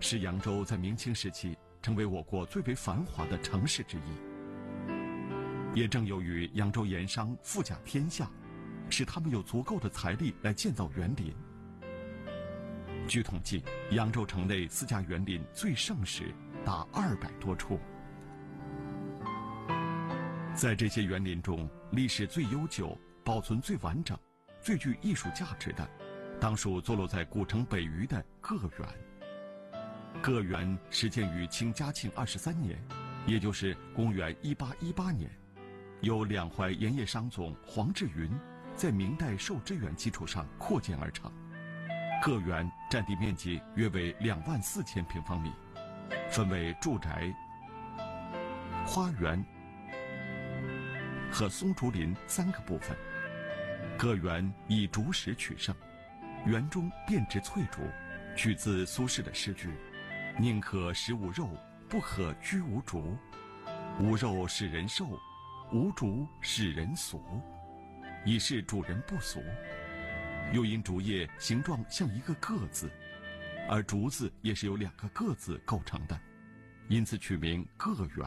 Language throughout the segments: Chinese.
使扬州在明清时期成为我国最为繁华的城市之一。也正由于扬州盐商富甲天下，使他们有足够的财力来建造园林。据统计，扬州城内私家园林最盛时达200多处。在这些园林中，历史最悠久、保存最完整、最具艺术价值的，当属坐落在古城北隅的个园。个园始建于清嘉庆23年，也就是公元1818年，由两淮盐业商总黄志云在明代受支援基础上扩建而成。个园占地面积约为24000平方米，分为住宅、花园和松竹林3个部分。个园以竹石取胜，园中遍植翠竹，取自苏轼的诗句：“宁可食无肉，不可居无竹。无肉使人瘦，无竹使人俗。”以示主人不俗。又因竹叶形状像一个个字，而竹字也是由2个个字构成的，因此取名个园。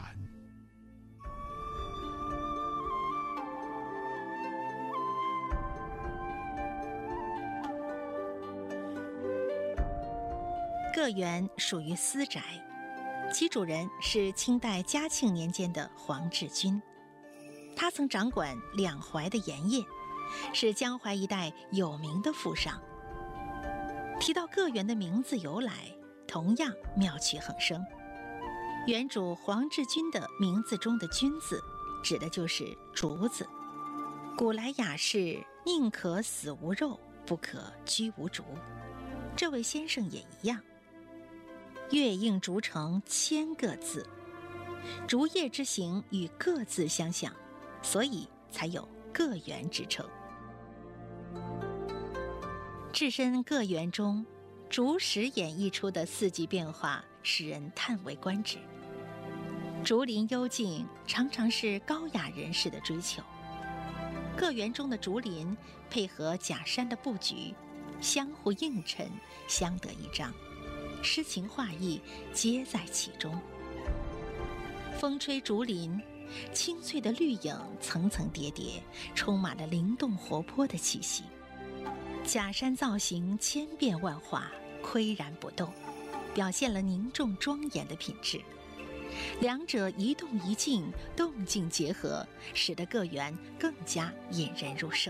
个园属于私宅，其主人是清代嘉庆年间的黄志军，他曾掌管两淮的盐业，是江淮一带有名的富商。提到个园的名字由来，同样妙趣横生。园主黄志军的名字中的“军”字，指的就是竹子。古来雅士宁可死无肉，不可居无竹。这位先生也一样。月映竹成千个字，竹叶之形与个字相像，所以才有个园之称。置身个园中，竹石演绎出的四季变化使人叹为观止。竹林幽静常常是高雅人士的追求。个园中的竹林配合假山的布局，相互映衬，相得益彰，诗情画意皆在其中。风吹竹林，青翠的绿影层层叠叠，充满了灵动活泼的气息。假山造型千变万化，岿然不动，表现了凝重庄严的品质。两者一动一静，动静结合，使得个园更加引人入胜。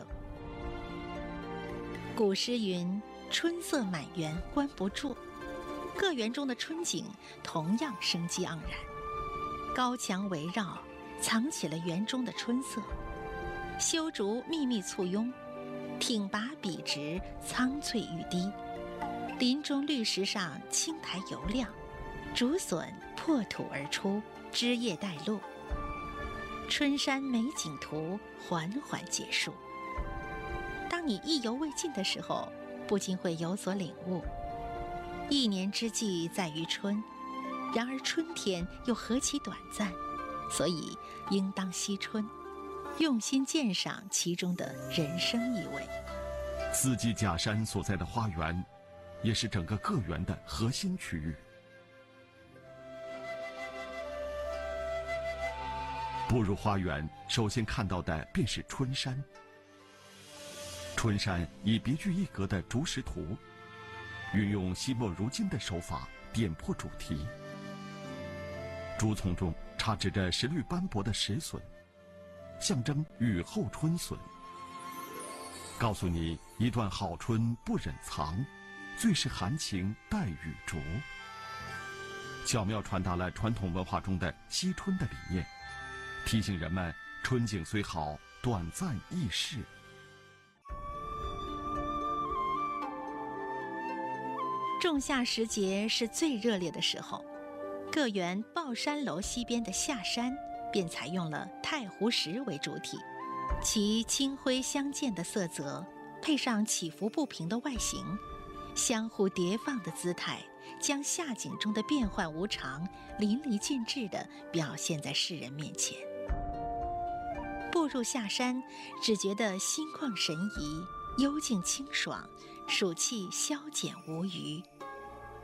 古诗云：“春色满园关不住。”个园中的春景同样生机盎然，高墙围绕，藏起了园中的春色。修竹密密簇拥，挺拔笔直，苍翠欲滴。林中绿石上青苔油亮，竹笋破土而出，枝叶带露。春山美景图缓缓结束。当你意犹未尽的时候，不禁会有所领悟。一年之计在于春，然而春天又何其短暂，所以应当惜春，用心鉴赏其中的人生意味。 四季假山所在的花园，也是整个个园的核心区域。步入花园，首先看到的便是春山。春山以别具一格的竹石图，运用惜墨如金的手法点破主题。竹丛中插植着石绿斑驳的石笋，象征雨后春笋，告诉你一段好春不忍藏，最是含情待雨竹。巧妙传达了传统文化中的惜春的理念，提醒人们春景虽好，短暂易逝。 仲夏时节是最热烈的时候，个园抱山楼西边的下山便采用了太湖石为主体，其青灰相间的色泽，配上起伏不平的外形，相互叠放的姿态，将夏景中的变幻无常淋漓尽致地表现在世人面前。步入下山，只觉得心旷神怡，幽静清爽，暑气消减无余。